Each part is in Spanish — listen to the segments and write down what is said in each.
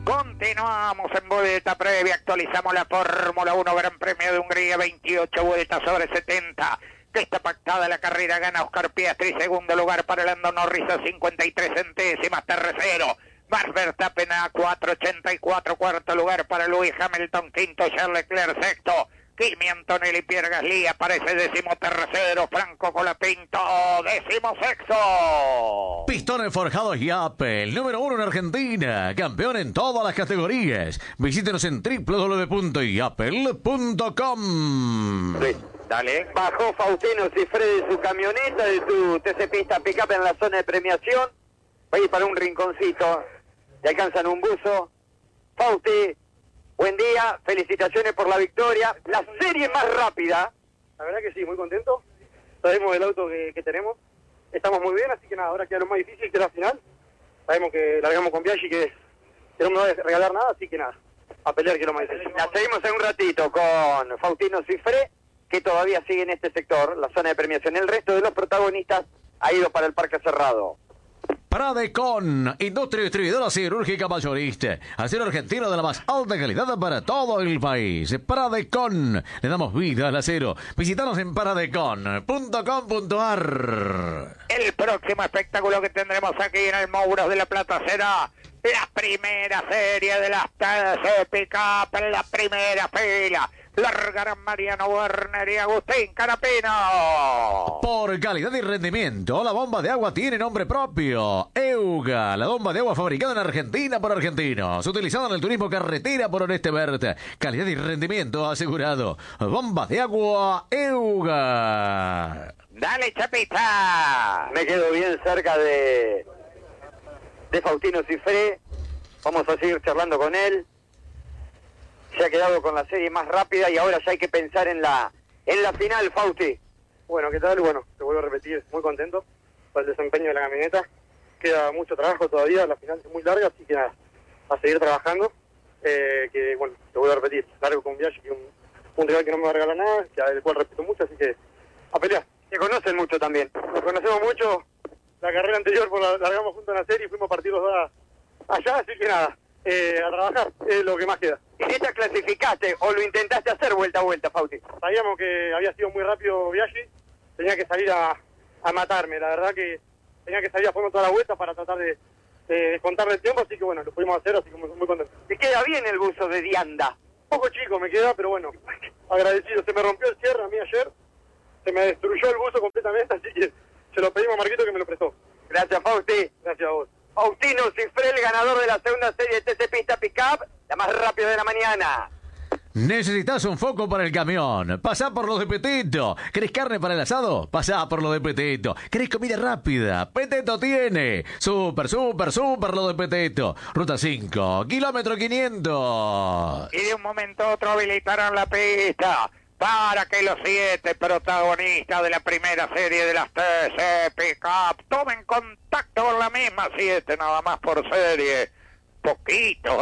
Continuamos en vuelta previa, actualizamos la Fórmula 1 Gran Premio de Hungría, 28 vueltas sobre 70. Que está pactada la carrera, gana Oscar Piastri, segundo lugar para Lando Norris a 53 centésimas, tercero. Max Verstappen a 4.84, cuarto lugar para Lewis Hamilton, quinto Charles Leclerc, sexto. Kimi Antonelli, Pierre Gasly aparece decimotercero, Franco Colapinto, decimosexto. Pistones forjados Yapel, número 1 en Argentina, campeón en todas las categorías. Visítenos en www.yapel.com. Sí, dale. Bajó Faustino Cifré de su camioneta, de su TC Pista Pickup en la zona de premiación. Va a ir para un rinconcito. Le alcanzan un buzo. Fausti, buen día, felicitaciones por la victoria. La serie más rápida. La verdad que sí, muy contento. Sabemos el auto que tenemos. Estamos muy bien, así que nada, ahora queda lo más difícil, que es la final. Sabemos que largamos con Biaggi, que no me va a regalar nada, así que nada, a pelear, que es lo más difícil. La seguimos en un ratito con Faustino Cifré, que todavía sigue en este sector, la zona de premiación. El resto de los protagonistas ha ido para el parque cerrado. Pradecon, industria distribuidora siderúrgica mayorista. Acero argentino de la más alta calidad para todo el país. Pradecon, le damos vida al acero. Visítanos en paradecon.com.ar. El próximo espectáculo que tendremos aquí en el Mouros de la Plata será la primera serie de las TC Pickup en la primera fila. Largarán Mariano Werner y Agustín Carapino. Por calidad y rendimiento, la bomba de agua tiene nombre propio. Euga, la bomba de agua fabricada en Argentina por argentinos. Utilizada en el turismo carretera por Oreste Verde. Calidad y rendimiento asegurado. Bomba de agua Euga. Dale, Chapita. Me quedo bien cerca de Faustino Cifré. Vamos a seguir charlando con él. Se ha quedado con la serie más rápida y ahora ya hay que pensar en la final, Fausti. Bueno, ¿qué tal? Bueno, te vuelvo a repetir, muy contento por el desempeño de la camioneta. Queda mucho trabajo todavía, la final es muy larga, así que nada, a seguir trabajando. Que bueno, te vuelvo a repetir, largo con Biaggi, que un rival que no me va a regalar nada, que al cual respeto mucho, así que a pelear. Se conocen mucho también. Nos conocemos mucho, la carrera anterior largamos juntos en la serie y fuimos a partir los dos allá, así que nada, a trabajar es lo que más queda. ¿En esta clasificaste o lo intentaste hacer vuelta a vuelta, Fausti? Sabíamos que había sido muy rápido Biaggi, tenía que salir a matarme, la verdad que tenía que salir a fondo toda la vuelta para tratar de contarle el tiempo, así que bueno, lo pudimos hacer, así que muy contento. Te queda bien el buzo de Dianda. Un poco chico me queda, pero bueno, agradecido. Se me rompió el cierre a mí ayer, se me destruyó el buzo completamente, así que se lo pedimos a Marquito que me lo prestó. Gracias, Fausti. Gracias a vos. Faustino Cifré, el ganador de la segunda serie de TC Pista Pickup, la más rápida de la mañana. ¿Necesitas un foco para el camión? Pasá por los de Peteto. ¿Querés carne para el asado? Pasá por los de Peteto. ¿Querés comida rápida? Peteto tiene. Súper lo de Peteto. Ruta 5, kilómetro 500. Y de un momento a otro habilitaron la pista para que los 7 protagonistas de la primera serie de las TC Pickup tomen contacto con la misma 7 nada más por serie. Poquito.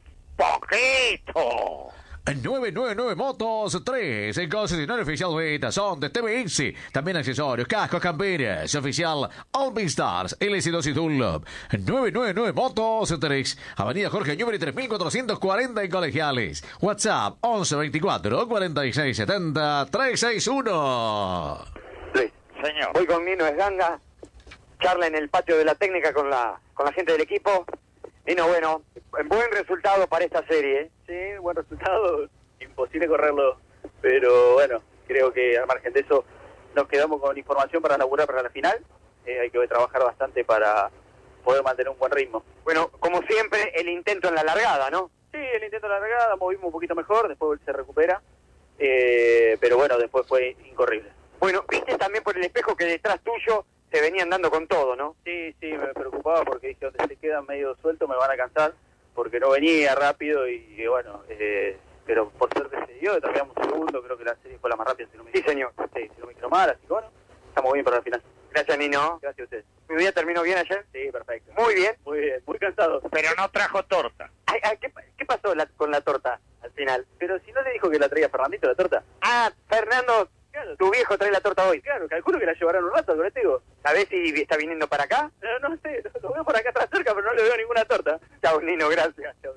999 Motos 3, el concesionario oficial Beta, son de TBX, también accesorios, cascos, camperas, oficial Alpine Stars, LS2 y Dunlop. 999 Motos 3, Avenida Jorge Newbery 3440 en Colegiales. WhatsApp 1124 46 70 361. Sí, Señor. voy con Nino Esganga, charla en el patio de la técnica con la gente del equipo. Nino, bueno, buen resultado para esta serie, ¿eh? Sí, buen resultado, imposible correrlo, pero bueno, creo que al margen de eso nos quedamos con información para laburar para la final. Hay que trabajar bastante para poder mantener un buen ritmo. Bueno, como siempre, el intento en la largada, ¿no? Sí, el intento de la largada, movimos un poquito mejor, después se recupera, pero bueno, después fue incorrible. Bueno, viste también por el espejo que detrás tuyo se venían dando con todo, ¿no? Sí, me preocupaba porque dije, donde se quedan medio sueltos me van a cansar, porque no venía rápido y bueno, pero por suerte se dio, terminamos segundo, creo que la serie fue la más rápida, si no me Sí, señor. Sí, si no me quiero mal, así que bueno, estamos bien para la final. Gracias, Nino. Gracias a ustedes. ¿Mi día terminó bien ayer? Sí, perfecto. Muy bien. Muy cansado. Pero no trajo torta. Ay, ¿qué pasó con la torta al final? Pero si no le dijo que la traía Fernandito la torta. Ah, Fernando, Claro, tu viejo trae la torta hoy. claro, calculo que la llevarán un rato, colectivo. ¿Sabés si está viniendo para acá? No sé, lo veo por acá atrás cerca, pero no le veo ninguna torta. Chao, Nino, gracias. Chao.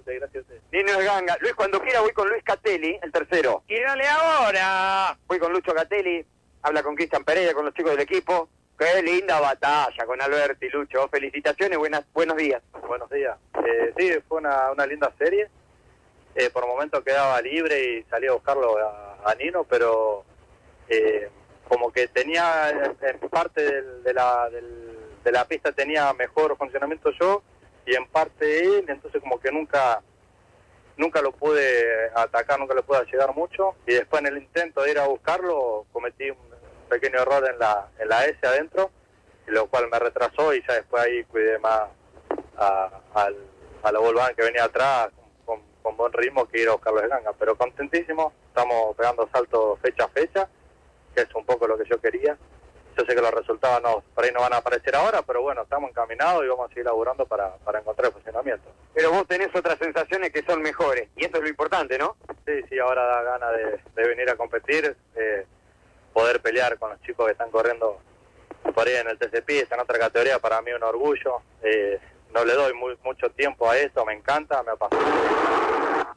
gracias a ustedes. Nino Ganga. Luis, cuando quiera voy con Luis Catelli, el tercero. Y dale ahora. Voy con Lucho Catelli, habla con Cristian Pereira, con los chicos del equipo. Qué linda batalla con Alberti, Lucho. Felicitaciones, buenos días. Buenos días. Sí, fue una linda serie. Por momentos quedaba libre y salí a buscarlo a Nino, pero como que tenía en parte de la pista tenía mejor funcionamiento yo y en parte él, entonces como que nunca lo pude atacar, nunca le pude llegar mucho, y después en el intento de ir a buscarlo cometí un pequeño error en la S adentro, y lo cual me retrasó, y ya después ahí cuidé más a la Volván que venía atrás con buen ritmo, que ir a buscarlo de Ganga. Pero contentísimo, estamos pegando saltos fecha a fecha, que es un poco lo que yo quería. Yo sé que los resultados por ahí no van a aparecer ahora, pero bueno, estamos encaminados y vamos a seguir laburando para encontrar el funcionamiento. Pero vos tenés otras sensaciones que son mejores, y eso es lo importante, ¿no? Sí, ahora da ganas de venir a competir, poder pelear con los chicos que están corriendo por ahí en el TCP, está en otra categoría, para mí un orgullo. No le doy mucho tiempo a esto, me encanta, me apasiona.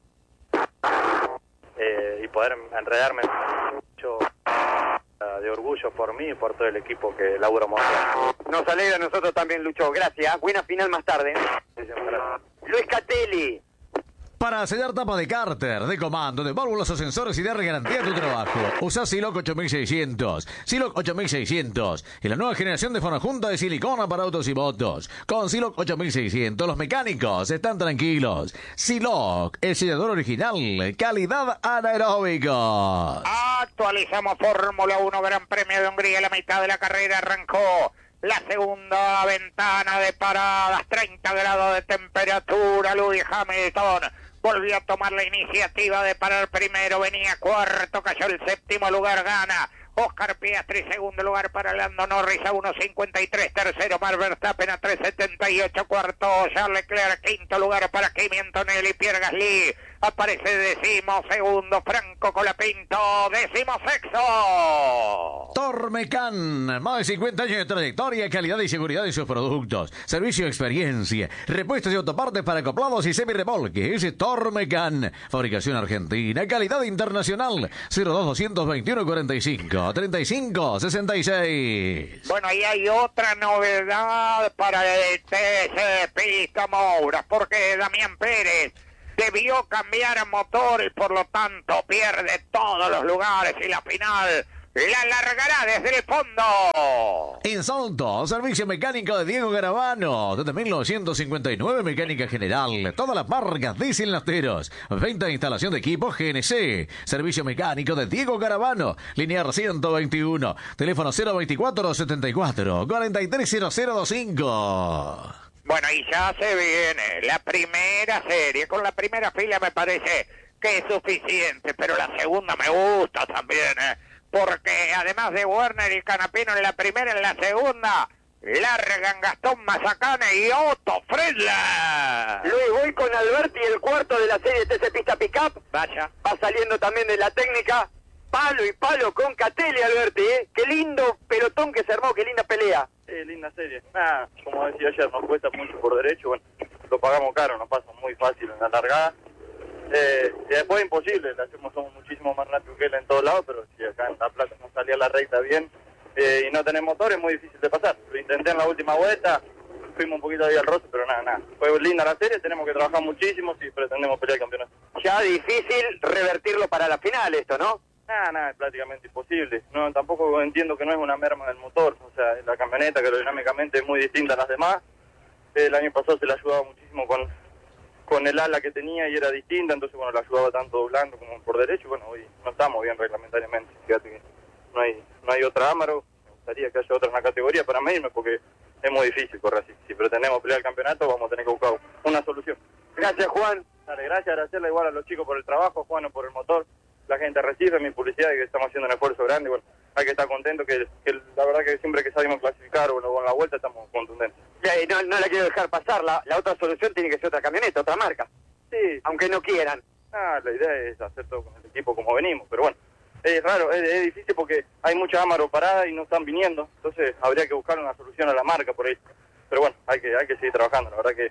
Y poder enredarme mucho de orgullo por mí y por todo el equipo que labura mucho. Nos alegra a nosotros también, Lucho. Gracias. Buena final más tarde. Luis Catelli. Para sellar tapa de cárter, de comando, de válvulas o sensores y darle garantía a tu trabajo, usa Siloc 8600. Siloc 8600 y la nueva generación de fonojunta de silicona para autos y motos. Con Siloc 8600 los mecánicos están tranquilos. Siloc, el sellador original, calidad anaeróbicos. Actualizamos Fórmula 1 Gran Premio de Hungría. La mitad de la carrera arrancó. La segunda ventana de paradas, 30 grados de temperatura. Lewis Hamilton volvió a tomar la iniciativa de parar primero, venía cuarto, cayó el séptimo lugar, gana Oscar Piastri, segundo lugar para Lando Norris a 1.53, tercero Max Verstappen a 3.78, cuarto Charles Leclerc, quinto lugar para Kimi Antonelli, Pierre Gasly, aparece décimo segundo Franco Colapinto, décimo sexto. Tormecan, más de 50 años de trayectoria, calidad y seguridad de sus productos, servicio y experiencia, repuestos y autopartes para acoplados y semirremolques. Tormecan, fabricación argentina, calidad internacional. 02-221 45 35 66. Bueno, y hay otra novedad para el TC Pista Moura, porque Damián Pérez debió cambiar motor y por lo tanto pierde todos los lugares y la final la largará desde el fondo. En Salto, servicio mecánico de Diego Garavano. Desde 1959, mecánica general. Todas las marcas diésel lasteros. Venta e instalación de equipos GNC. Servicio mecánico de Diego Garavano. Linear 121. Teléfono 024-74 430025. Bueno, y ya se viene la primera serie. Con la primera fila me parece que es suficiente, pero la segunda me gusta también, porque además de Werner y Canapino en la primera, en la segunda largan Gastón Mazacane y Otto Friedler. Luis, voy con Alberti, el cuarto de la serie TC Pista Pickup. Vaya. Va saliendo también de la técnica. Palo y palo con Catelli, Alberti, ¿eh? Qué lindo pelotón que se armó, qué linda pelea. Linda serie. Como decía ayer, nos cuesta mucho por derecho, bueno, lo pagamos caro, nos pasa muy fácil en la largada. Y después imposible, le hacemos muchísimo más rápido que él en todos lados, pero si acá en La Plata no salía la recta bien y no tenés motor, es muy difícil de pasar. Lo intenté en la última vuelta, fuimos un poquito ahí al roce, pero nada. Fue linda la serie, tenemos que trabajar muchísimo si pretendemos pelear el campeonato. Ya difícil revertirlo para la final esto, ¿no? Nada, es prácticamente imposible. No, tampoco entiendo que no es una merma del motor, o sea, la camioneta que aerodinámicamente es muy distinta a las demás. El año pasado se la ayudaba muchísimo con el ala que tenía y era distinta, entonces bueno, la ayudaba tanto doblando como por derecho. Bueno, hoy no estamos bien reglamentariamente, fíjate que no hay otra Amaro, me gustaría que haya otra en la categoría para medirme porque es muy difícil correr así. Si pretendemos pelear el campeonato vamos a tener que buscar una solución. Gracias, Juan. Dale, gracias, agradecerle igual a los chicos por el trabajo, Juan por el motor, la gente recibe mi publicidad y que estamos haciendo un esfuerzo grande. Bueno, hay que estar contento que la verdad que siempre que salimos a clasificar o en la vuelta estamos contundentes. Ya, y no la quiero dejar pasar, la otra solución tiene que ser otra camioneta, otra marca. Sí. Aunque no quieran. La idea es hacer todo con el equipo como venimos, pero bueno, es raro, es difícil porque hay mucha Amaro parada y no están viniendo, entonces habría que buscar una solución a la marca por ahí. Pero bueno, hay que seguir trabajando, la verdad que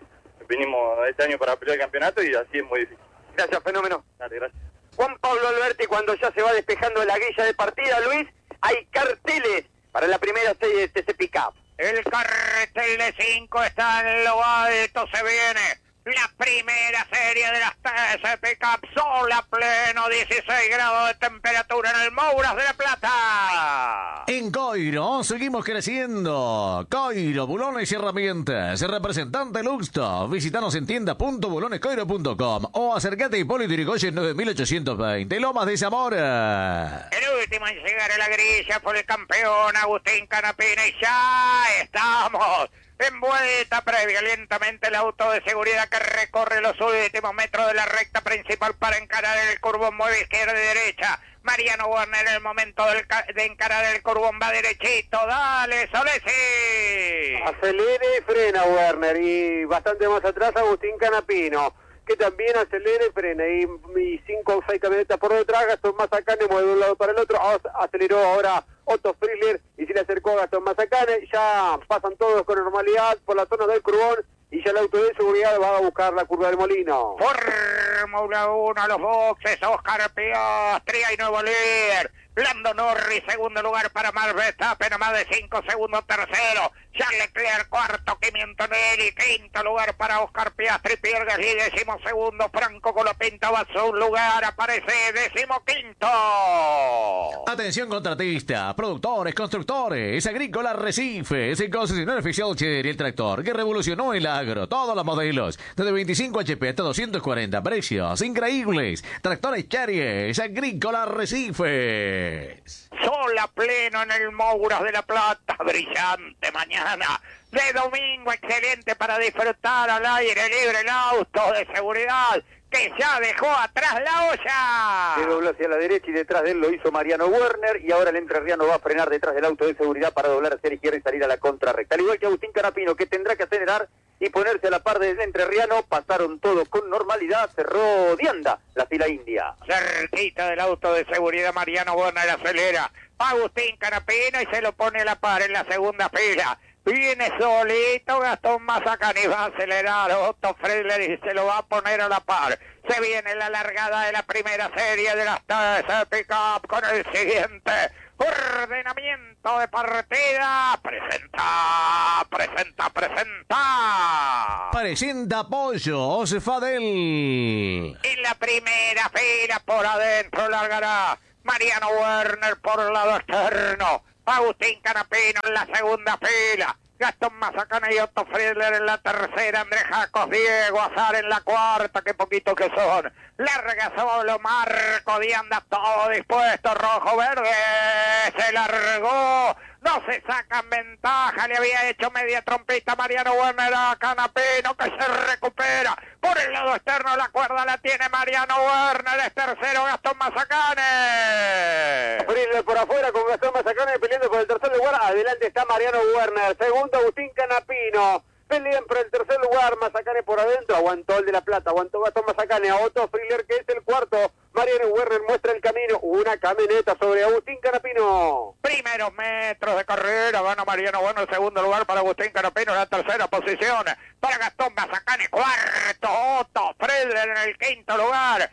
vinimos este año para pelear el campeonato y así es muy difícil. Gracias, fenómeno. Dale, gracias. Juan Pablo Alberti, cuando ya se va despejando la guilla de partida, Luis, hay carteles para la primera serie de TC Pickup. El cartel de 5 está en lo alto, se viene la primera serie de las TC Pickup, sol a pleno, 16 grados de temperatura en el Mouras de la Plata. En Coiro seguimos creciendo. Coiro, bulones y herramientas. Representante Luxto. Visítanos en tienda.bulonescoiro.com o acércate a Hipólito Yrigoyen 9820, Lomas de Zamora. El último en llegar a la grilla por el campeón Agustín Canapina y ya estamos en vuelta previa. Lentamente el auto de seguridad que recorre los últimos metros de la recta principal para encarar el curvón, mueve izquierda y derecha. Mariano Werner en el momento de encarar el curvón va derechito. Dale, Solesi. Acelera y frena Werner, y bastante más atrás Agustín Canapino, que también acelera y frena, y 5 o 6 camionetas por detrás. Gastón Mazacane mueve de un lado para el otro, aceleró ahora Otto Friedler y se le acercó a Gastón Mazacane. Ya pasan todos con normalidad por la zona del curvón y ya el auto de seguridad va a buscar la curva del Molino. Fórmula 1 a los boxes, Oscar Piastri y nuevo líder. Lando Norris, segundo lugar para Max Verstappen, a más de 5 segundos tercero. Charles Leclerc, cuarto, Kimi Antonelli, quinto lugar para Oscar Piastri, Pierre Gasly, décimo segundo, Franco Colapinto va a su lugar, aparece décimo quinto. Atención contratistas, productores, constructores, Agrícola Arrecifes, el concesionario oficial Chery, el tractor que revolucionó el agro, todos los modelos, desde 25 HP hasta 240, precios increíbles. Tractores Chery, Agrícola Arrecifes. Sol a pleno en el Mouras de la Plata, brillante mañana de domingo, excelente para disfrutar al aire libre el auto de seguridad que ya dejó atrás la olla. Se dobló hacia la derecha y detrás de él lo hizo Mariano Werner, y ahora el entrerriano va a frenar detrás del auto de seguridad para doblar hacia la izquierda y salir a la contrarrecta. Al igual que Agustín Canapino, que tendrá que acelerar y ponerse a la par del entrerriano. Pasaron todos con normalidad, cerró Dianda la fila india. Cerquita del auto de seguridad, Mariano Werner acelera. Agustín Canapino y se lo pone a la par en la segunda fila. Viene solito Gastón Mazacane, va a acelerar Otto Friedler y se lo va a poner a la par. Se viene la largada de la primera serie de las TC Pickup con el siguiente ordenamiento de partida. Presenta. Presenta Pollos Fadel. En la primera fila por adentro largará Mariano Werner por el lado externo. Agustín Canapino en la segunda fila. Gastón Mazacane y Otto Friedler en la tercera. Andrés Jacos, Diego Azar en la cuarta. Qué poquito que son. Larga solo Marco Dianda, todo dispuesto. Rojo, verde. Se largó. No se sacan ventaja. Le había hecho media trompita Mariano Werner a Canapino, que se recupera. Por el lado externo la cuerda la tiene Mariano Werner. Es tercero Gastón Mazacane. Friedler por afuera con Gastón Mazacane peleando por el tercer lugar. Adelante está Mariano Werner. Segundo Agustín Canapino. Pelean por el tercer lugar. Mazacane por adentro. Aguantó el de la Plata. Aguantó Gastón Mazacane. A Otto Friedler, que es el cuarto. Mariano Werner muestra el camino. Una camioneta sobre Agustín Canapino. Primeros metros de carrera. Gana Mariano Werner. Segundo lugar para Agustín Canapino. En la tercera posición para Gastón Mazacane. Cuarto Otto Friedler en el quinto lugar.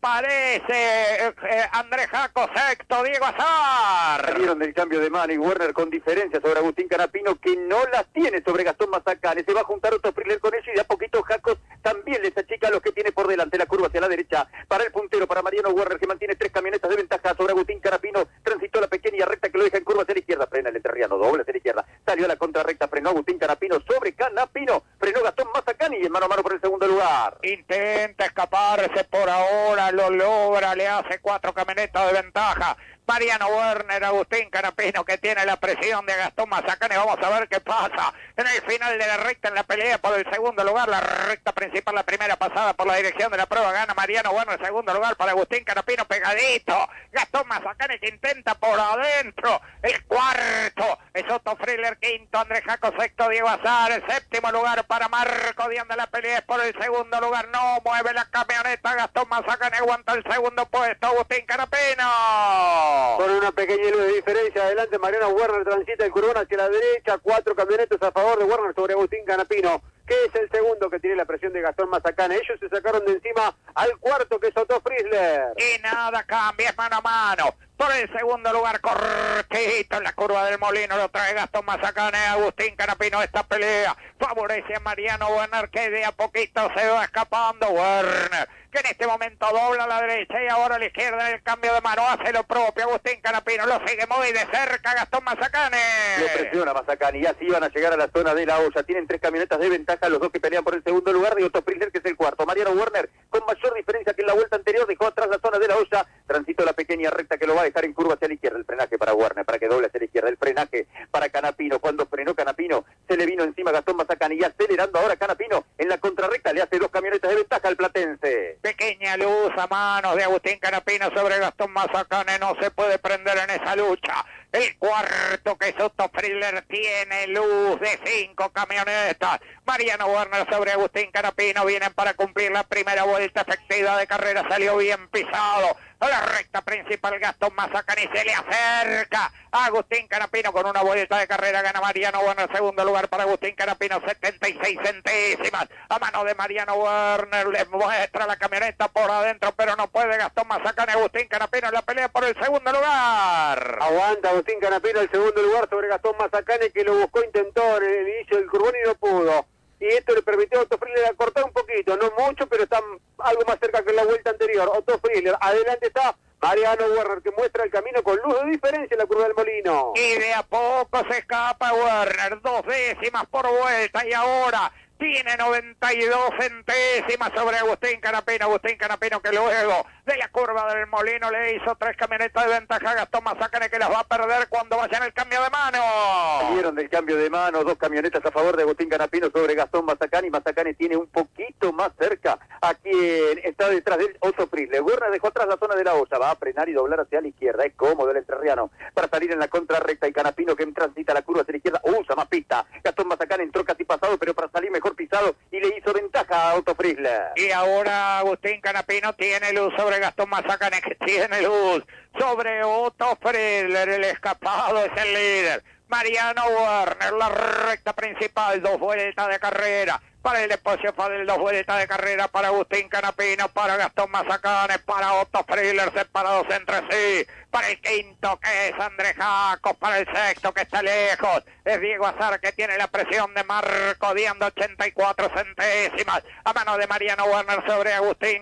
Aparece Andrés Jaco, sexto Diego Azar. Salieron del cambio de mano y Werner con diferencia sobre Agustín Canapino, que no las tiene sobre Gastón Mazacane. Se va a juntar Otto Friedler con ellos y de a poquito Jacos también les achica a los que tiene por delante. La curva hacia la derecha para el puntero, para Mariano Werner, que mantiene 3 camionetas de ventaja sobre Agustín Canapino. Transitó la pequeña recta que lo deja en curva hacia la izquierda. Frena el entrerriano, doble hacia la izquierda. Salió a la contrarrecta, frenó Agustín Canapino sobre Canapino. Frenó Gastón Mazacane y en mano a mano por el segundo lugar. Intenta escaparse por ahora, lo logra, le hace 4 camionetas de ventaja. Mariano Werner, Agustín Canapino, que tiene la presión de Gastón Mazacane. Vamos a ver qué pasa en el final de la recta, en la pelea por el segundo lugar. La recta principal, la primera pasada por la dirección de la prueba, gana Mariano Werner. Segundo lugar para Agustín Canapino, pegadito. Gastón Mazacane, que intenta por adentro. El cuarto es Otto Friedler, quinto Andrés Jaco, sexto Diego Azar. El séptimo lugar para Marco Dianda. La pelea es por el segundo lugar. No mueve la camioneta Gastón Mazacane, aguanta el segundo puesto Agustín Canapino. Con una pequeña luz de diferencia, adelante Mariano Werner transita el curvón hacia la derecha. 4 camionetas a favor de Werner sobre Agustín Canapino. que es el segundo que tiene la presión de Gastón Mazacane. Ellos se sacaron de encima al cuarto, que es Otto Frizzler. Y nada cambia, es mano a mano. Por el segundo lugar, cortito en la curva del Molino, lo trae Gastón Mazacane. Agustín Canapino, esta pelea favorece a Mariano Werner, que de a poquito se va escapando. Werner, que en este momento dobla a la derecha y ahora a la izquierda en el cambio de mano, hace lo propio. Agustín Canapino lo sigue muy de cerca Gastón Mazacane. Lo presiona Mazacane y así van a llegar a la zona de la olla. Tienen 3 camionetas de ventaja, los dos que pelean por el segundo lugar, de Otto Frizzler, que es el cuarto. Mariano Werner, con mayor diferencia que en la vuelta anterior, dejó atrás la zona de la olla, transitó la pequeña recta que lo va a dejar en curva hacia la izquierda. El frenaje para Werner, para que doble hacia la izquierda. El frenaje para Canapino. Cuando frenó Canapino, se le vino encima Gastón Mazacane, y acelerando ahora Canapino en la contrarrecta, le hace 2 camionetas de ventaja al platense. Pequeña luz a manos de Agustín Canapino sobre Gastón Mazacane, no se puede prender en esa lucha. El cuarto, que es Otto Frizzler, tiene luz de 5 camionetas. Mariano Werner sobre Agustín Canapino vienen para cumplir la primera vuelta efectiva de carrera. Salió bien pisado a la recta principal Gastón Mazacane, se le acerca a Agustín Canapino con una vuelta de carrera. Gana Mariano Werner, segundo lugar para Agustín Canapino, 76 centésimas a mano de Mariano Werner. Le muestra la camioneta por adentro, pero no puede Gastón Mazacane. Agustín Canapino en la pelea por el segundo lugar. Aguanta Agustín Canapino el segundo lugar sobre Gastón Mazacane, que lo buscó, intentó en el inicio del curbón y no pudo. Y esto le permitió a Otto Frizzler acortar un poquito, no mucho, pero está algo más cerca que en la vuelta anterior. Otto Frizzler, adelante está Mariano Werner, que muestra el camino con luz de diferencia en la curva del Molino. Y de a poco se escapa Werner, 2 décimas por vuelta, y ahora tiene 92 centésimas sobre Agustín Canapino. Agustín Canapino, que luego de la curva del Molino le hizo 3 camionetas de ventaja a Gastón Mazacane, que las va a perder cuando vaya en el cambio de mano. Salieron del cambio de mano, 2 camionetas a favor de Agustín Canapino sobre Gastón Mazacane, y Mazacane tiene un poquito más cerca a quien está detrás de él, Otto Frizzler. Werner dejó atrás la zona de la olla, va a frenar y doblar hacia la izquierda. Es cómodo el entrerriano para salir en la contrarrecta, y Canapino, que transita la curva hacia la izquierda, usa más pista. Gastón Mazacane entró casi pasado, pero para salir mejor pisado, y le hizo ventaja a Otto Frizzler. Y ahora Agustín Canapino tiene luz sobre Gastón Mazacane, que tiene luz sobre Otto Frizzler. El escapado es el líder. Mariano Werner, la recta principal, 2 vueltas de carrera. Para el Espacio Fadel, 2 vueltas de carrera para Agustín Canapino, para Gastón Mazacane, para Otto Frizzler, separados entre sí. Para el quinto, que es Andrés Jacos, para el sexto, que está lejos, es Diego Azar, que tiene la presión de Marco Diando, 84 centésimas a mano de Mariano Werner sobre Agustín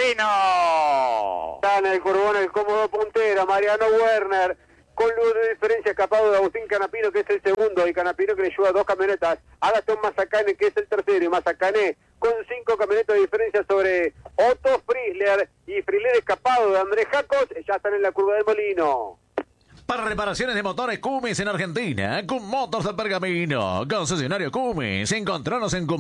Canapino. Está en el curbón el cómodo puntero, Mariano Werner, con luz de diferencia, escapado de Agustín Canapino, que es el segundo, y Canapino, que le lleva 2 camionetas a Gastón Mazacane, que es el tercero, y Mazacane con 5 camionetas de diferencia sobre Otto Frizzler, y Frizzler escapado de Andrés Jacos, ya están en la curva del Molino. Para reparaciones de motores Cummins en Argentina, Cummotors de Pergamino, concesionario Cummins. Encontranos en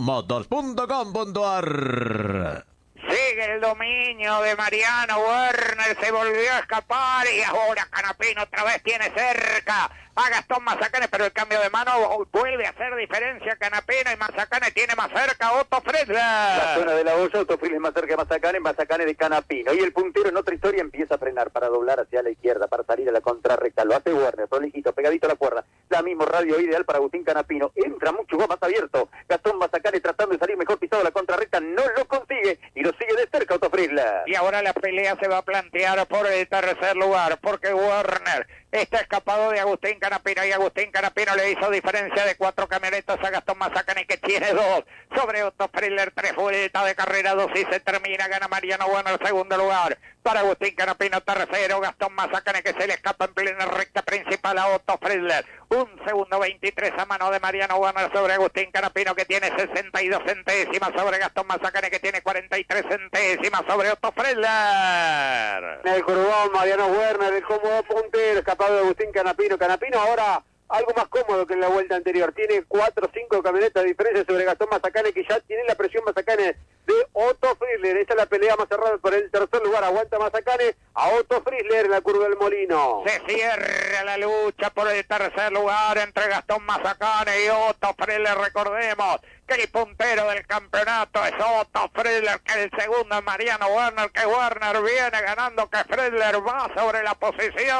cummotors.com.ar. Sigue el dominio de Mariano Werner, se volvió a escapar, y ahora Canapino otra vez tiene cerca a Gastón Mazacane, pero el cambio de mano vuelve a hacer diferencia Canapino, y Mazacane tiene más cerca a Otto Frizzler. La zona de la olla, Otto Frizzler más cerca de Mazacane, Mazacane de Canapino, y el puntero en otra historia empieza a frenar para doblar hacia la izquierda, para salir a la contrarrecta. Lo hace Werner, prolijito, pegadito a la cuerda. La mismo radio ideal para Agustín Canapino. Entra mucho más abierto. Gastón Mazacane tratando de salir mejor pisado a la contrarrecta, no lo consigue, y lo sigue de cerca Otto Frizzler. Y ahora la pelea se va a plantear por el tercer lugar, porque Werner está escapado de Agustín Canapino, y Agustín Canapino le hizo diferencia de 4 camionetas a Gastón Mazacane, que tiene 2 sobre Otto Frizzler. 3 vueltas de carrera, 2 y se termina. Gana Mariano Werner, segundo lugar para Agustín Canapino, tercero Gastón Mazacane, que se le escapa en plena recta principal a Otto Frizzler. 1 segundo 23 a mano de Mariano Werner sobre Agustín Canapino, que tiene 62 centésimas sobre Gastón Mazacane, que tiene 43 centésimas sobre Otto Frizzler. En el curbón, Mariano Werner, el cómodo puntero, escapado de Agustín Canapino. Canapino ahora algo más cómodo que en la vuelta anterior. Tiene 4 o 5 camionetas de diferencia sobre Gastón Mazacane, que ya tiene la presión Mazacane de Otto Frizzler. Esta es la pelea más cerrada por el tercer lugar. Aguanta Mazacane a Otto Frizzler en la curva del Molino. Se cierra la lucha por el tercer lugar entre Gastón Mazacane y Otto Frizzler. Recordemos que el puntero del campeonato es Otto Frizzler, que el segundo es Mariano Werner, que Werner viene ganando, que Frizzler va sobre la posición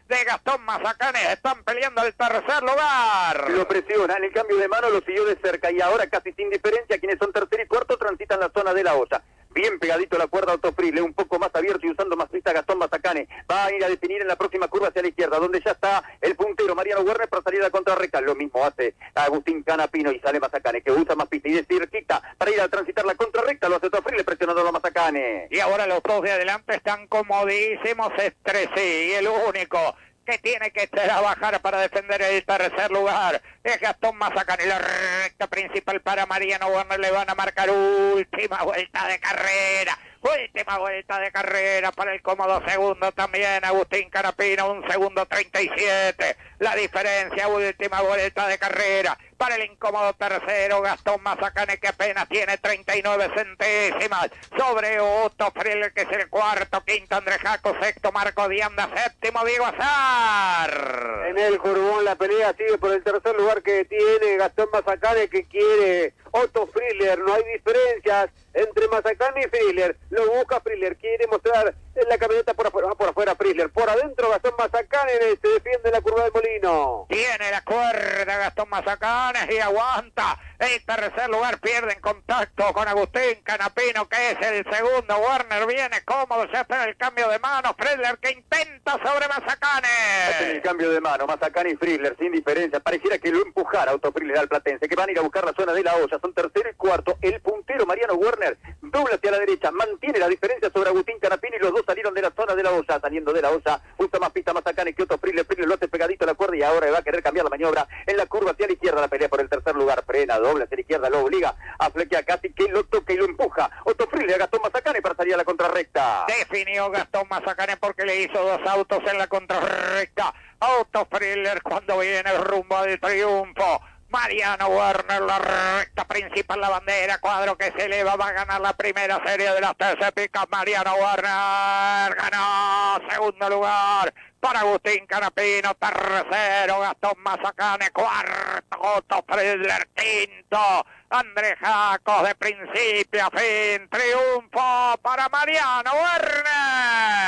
de Gastón Mazacanes. Están peleando el tercer lugar. Lo presiona, en el cambio de mano lo siguió de cerca y ahora casi sin diferencia quienes son tercero y cuarto transitan la zona de la olla. Bien pegadito a la cuerda Autofrile, un poco más abierto y usando más pista Gastón Mazacane. Va a ir a definir en la próxima curva hacia la izquierda, donde ya está el puntero Mariano Werner para salir a contrarrecta. Lo mismo hace Agustín Canapino y sale Mazacane, que usa más pista y de cerquita para ir a transitar la contrarrecta. Lo hace Autofrile presionando a Mazacane. Y ahora los dos de adelante están comodísimos, y el único que tiene que trabajar para defender el tercer lugar es Gastón Mazacane. La recta principal para Mariano Werner, le van a marcar última vuelta de carrera. Última vuelta de carrera para el cómodo segundo también Agustín Canapino, 1 segundo 37. La diferencia, última vuelta de carrera para el incómodo tercero Gastón Mazacane, que apenas tiene 39 centésimas sobre Otto Friller, que es el cuarto, quinto Andrés Jaco, sexto Marco Dianda, séptimo Diego Azar. En el Curbón la pelea sigue por el tercer lugar que tiene Gastón Mazacane, que quiere Otto Friller. No hay diferencias entre Mazacane y Friller. Lo busca Friller, quiere mostrar en la camioneta por afuera, va por afuera Friller. Por adentro Gastón Mazacane se defiende la curva del Molino. Tiene la cuerda Gastón Mazacane y aguanta. El tercer lugar pierde en contacto con Agustín Canapino, que es el segundo. Werner viene cómodo, se espera el cambio de mano. Friller que intenta sobre Mazacane. En el cambio de mano, Mazacane y Friller sin diferencia. Pareciera que lo empujara Otto Friller al platense, que van a ir a buscar la zona de la olla. Son tercero y cuarto. El puntero Mariano Werner dobla hacia la derecha, mantiene la diferencia sobre Agustín Canapino y los dos salieron de la zona de la olla. Saliendo de la olla, usa más pista Mazacane que Otto Friller. Friller lo hace pegadito a la cuerda y ahora va a querer cambiar la maniobra en la curva hacia la izquierda. La pelea por el tercer lugar, frena, dobla hacia la izquierda, lo obliga a flequear casi, que lo toca y lo empuja Otto Friller a Gastón Mazacane para salir a la contrarrecta. Definió Gastón Mazacane porque le hizo dos autos en la contrarrecta. Otto Friller cuando viene rumbo al triunfo. Mariano Werner, la recta principal, la bandera, cuadro que se eleva, va a ganar la primera serie de las TC Pickup. Mariano Werner ganó, segundo lugar para Agustín Canapino, tercero Gastón Mazacane, cuarto Otto Friller, quinto Andrés Jacos, de principio a fin, triunfo para Mariano Werner.